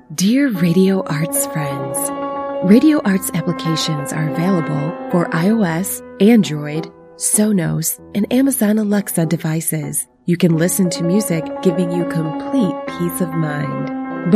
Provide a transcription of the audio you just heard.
Dear Radio Arts friends, Radio Arts applications are available for iOS, Android, Sonos, and Amazon Alexa devices. You can listen to music giving you complete peace of mind.